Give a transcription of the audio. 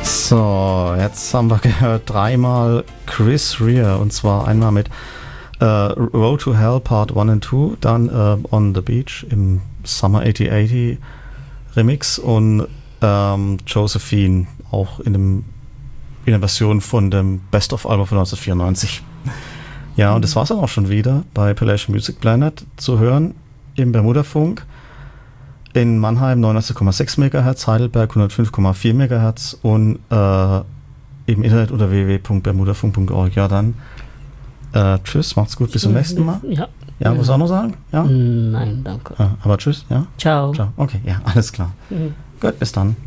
So, jetzt haben wir gehört dreimal Chris Rea, und zwar einmal mit Road to Hell Part 1 und 2, dann On the Beach im Summer 8080 Remix und Josephine auch in der Version von dem Best of Album von 1994. Ja, und das war's dann auch schon wieder bei Palatial Music Planet zu hören im Bermudafunk. In Mannheim 99,6 MHz, Heidelberg 105,4 MHz und im Internet unter www.bermudafunk.org. Ja, dann tschüss, macht's gut, bis zum nächsten Mal. Ja. Ja, muss auch noch sagen? Ja? Nein, danke. Aber tschüss, ja? Ciao. Ciao. Okay, ja, alles klar. Gut, bis dann.